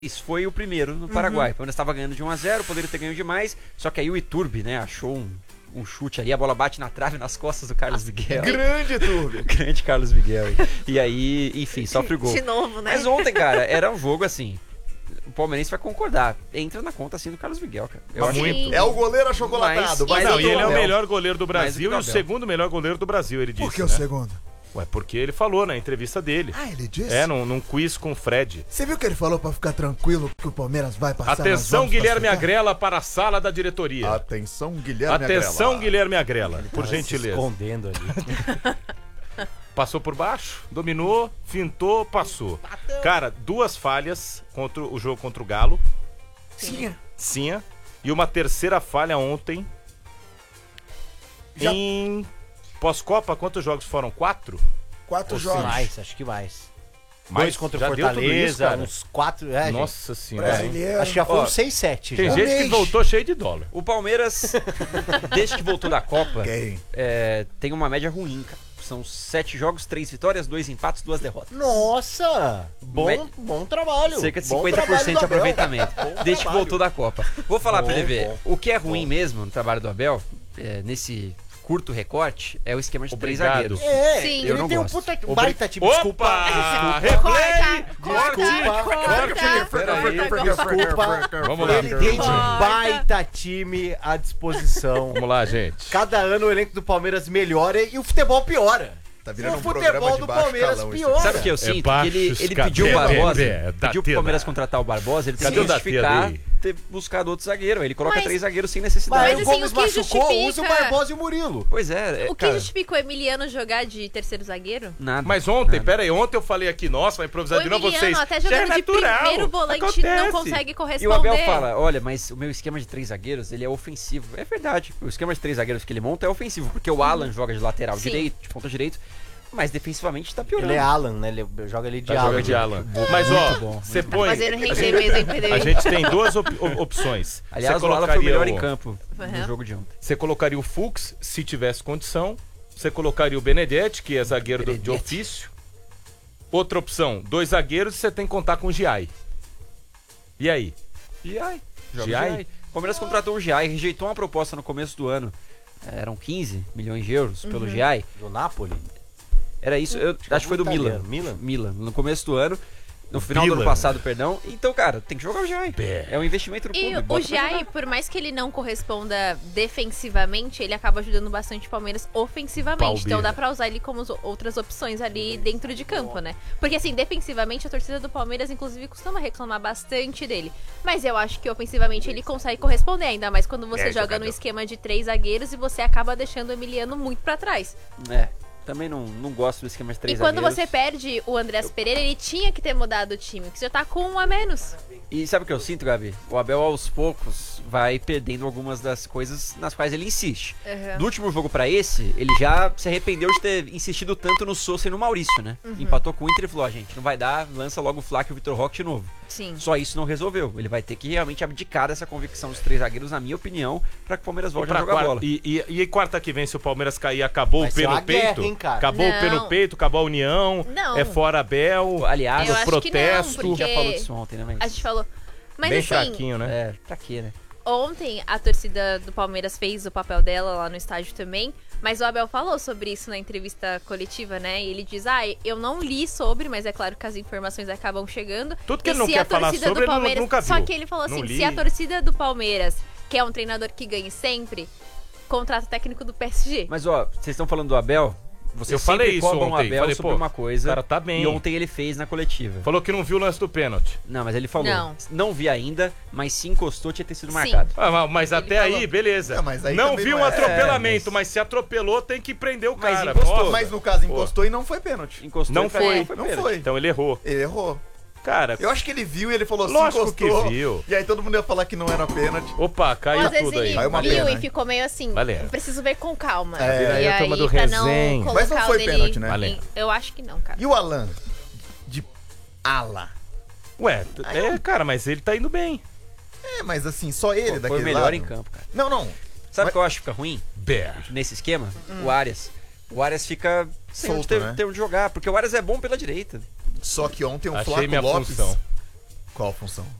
Isso foi o primeiro no Paraguai. O Palmeiras estava ganhando de 1-0, poderia ter ganho demais. Só que aí o Iturbe, né, achou um chute ali, a bola bate na trave nas costas do Carlos Miguel. Grande Iturbe. Grande Carlos Miguel. E aí, enfim, sofre o gol. De novo, né? Mas ontem, cara, era um jogo assim. O palmeirense vai concordar. Entra na conta assim do Carlos Miguel, cara. Eu acho muito. É o goleiro achocolatado. Mas- Não, do e ele é o Abel. melhor goleiro do Mais do que Brasil o e o Abel. segundo melhor goleiro do Brasil, ele disse. Por que o né? segundo? Ué, porque ele falou na entrevista dele. Ah, ele disse? Num quiz com o Fred. Você viu que ele falou pra ficar tranquilo que o Palmeiras vai passar? Atenção, nós vamos Guilherme classificar? Agrela para a sala da diretoria. Atenção, Guilherme Atenção, Agrela. Guilherme Agrela, por Se gentileza. escondendo ali. Passou por baixo, dominou, fintou, passou. Cara, 2 falhas contra o jogo contra o Galo. Sim. E uma terceira falha ontem. Já- Em pós-Copa, quantos jogos foram? 4? 4 Ou jogos. Mais, acho que mais. Mais? 2 contra o Já deu tudo Fortaleza, isso, cara? uns 4. É, Nossa senhora. Brasileiro. acho que já foram Ó, 6, 7. Tem já. gente que mês. voltou cheio de dólar. O Palmeiras, desde que voltou da Copa, Quem? tem uma média ruim, cara. São 7 jogos, 3 vitórias, 2 empates, 2 derrotas. Nossa! Bom trabalho. Cerca de Bom 50% trabalho de do Abel. aproveitamento. Desde que trabalho. voltou da Copa. Vou falar pra ele ver. bom. O que é ruim mesmo no trabalho do Abel, nesse curto recorte, é o esquema de 3 Obrigado. zagueiros. É, Sim. Eu ele não tem um gosto. puta baita time. Desculpa. Opa! Desculpa. Corta. Vamos lá. Ele tem de Corta. baita time à disposição. Vamos lá, gente. Cada ano o elenco do Palmeiras melhora e o futebol piora. Tá virando O um programa futebol de do baixo Palmeiras calão. isso piora. aqui. Sabe o que eu sinto? Que baixo ele escalão. pediu o Barbosa, Da pediu pro tela. Palmeiras contratar o Barbosa, ele Cadê precisa o da justificar tela aí? ter buscado outro zagueiro. Aí ele coloca Mas- 3 zagueiros sem necessidade. Mas, Mas, o assim, Gomes o que machucou, justifica- usa o Barbosa e o Murilo. Pois é, O que cara, justifica o Emiliano jogar de terceiro zagueiro? nada. Mas ontem, nada. pera aí, ontem eu falei aqui, nossa, vai improvisar O de novo Emiliano, vocês. até Já é jogando de natural, primeiro volante, não acontece. consegue E corresponder. o Abel fala, olha, mas o meu esquema de 3 zagueiros, ele é ofensivo. É verdade, o esquema de 3 zagueiros que ele monta é ofensivo, porque o Alan joga de lateral Sim. direito, de ponta direito, mas defensivamente tá piorando. Ele é Alan, né? Ele joga ali de Tá Alan. jogando de Alan. Mas Muito ó, bom, você Tá põe. fazendo A render gente, mesmo, hein, PDI? a gente tem 2 opções. Aliás, Você o Alan foi colocaria melhor o- em campo Uhum. no jogo de ontem. Você colocaria o Fux, se tivesse condição. Você colocaria o Benedetti, que é zagueiro de Benedetti. ofício. Outra opção, 2 zagueiros e você tem que contar com o Giai. E aí? Giai. Joga Giai? Giai. O Palmeiras contratou o Giai, rejeitou uma proposta no começo do ano. Eram 15 milhões de euros pelo Giai. Do Napoli. Era isso, eu acho que foi do Milan. Milan? Milan, no começo do ano. No final do Milan. ano passado, perdão. Então, cara, tem que jogar o Giai. É um investimento no clube. E o bota pra Jai, jogar. por mais que ele não corresponda defensivamente, ele acaba ajudando bastante o Palmeiras ofensivamente. Palmeira. Então dá pra usar ele como outras opções ali dentro de campo, né? Porque assim, defensivamente a torcida do Palmeiras, inclusive, costuma reclamar bastante dele. Mas eu acho que ofensivamente ele consegue corresponder, ainda mais quando você joga jogador. no esquema de 3 zagueiros e você acaba deixando o Emiliano muito pra trás. Também não gosto do esquema de 3 E quando zagueiros. você perde o Andreas Pereira, ele tinha que ter mudado o time, que você já tá com 1 a menos. E sabe o que eu sinto, Gabi? O Abel, aos poucos, vai perdendo algumas das coisas nas quais ele insiste. Uhum. Do último jogo pra esse, ele já se arrependeu de ter insistido tanto no Sousa e no Maurício, né? Empatou com o Inter e falou, gente, não vai dar, lança logo o Flá e o Vitor Roque de novo. Sim. Só isso não resolveu. Ele vai ter que realmente abdicar dessa convicção dos 3 zagueiros, na minha opinião, pra que o Palmeiras volte a jogar quarta, bola. E quarta que vem, se o Palmeiras cair, acabou Vai o ser pé uma no peito? guerra, hein, cara? Acabou o pé Não. no peito, acabou a união, Não. é fora Abel, Aliás, Eu o acho protesto. que não, já porque- falou disso ontem, né? Mas... A gente falou. Mas bem assim, fraquinho, né? É, pra quê, né? ontem a torcida do Palmeiras fez o papel dela lá no estádio também, mas o Abel falou sobre isso na entrevista coletiva, né? E ele diz, eu não li sobre, mas é claro que as informações acabam chegando. Tudo que E ele não se quer a falar torcida sobre, do ele Palmeiras... nunca Só viu. que ele falou Não assim, li. se a torcida do Palmeiras quer um treinador que ganhe sempre, contrata o técnico do PSG. Mas, ó, vocês estão falando do Abel? Vocês Eu falei sempre isso cobram o ontem, Abel falei, sobre pô, uma coisa. o cara tá bem. E ontem ele fez na coletiva. Falou que não viu o lance do pênalti. Não, mas ele falou. Não. Vi ainda, mas se encostou, tinha ter sido Sim. marcado. Mas Ele até falou. aí, beleza. Não, mas aí não também viu não um é. atropelamento, mas se atropelou, tem que prender o Mas cara. encostou. Nossa. Mas no caso encostou e não foi pênalti. Encostou Não e pra foi. mim Não pênalti. foi. Então ele errou. Ele errou. Cara, Eu acho que ele viu e ele falou assim, Lógico que encostou. viu. E aí todo mundo ia falar que não era pênalti. opa, Ou caiu às vezes tudo aí. ele Caiu uma viu pena, e hein? ficou meio assim, Valendo. preciso ver com calma. É, aí e a turma do pra não resenha. colocar Mas não foi ele pênalti, né? Valendo. Eu acho que não, cara. E o Alan? De ala. Ué, cara, mas ele tá indo bem. É, mas assim, só ele Foi daquele o melhor lado. em campo, cara. Não. Sabe o Mas- que eu acho que fica ruim Bear. nesse esquema? O Arias. O Arias fica sem Solto, onde ter, né? ter onde jogar, porque o Arias é bom pela direita. Só que ontem o Achei Flaco minha Lopes... função. Qual a função?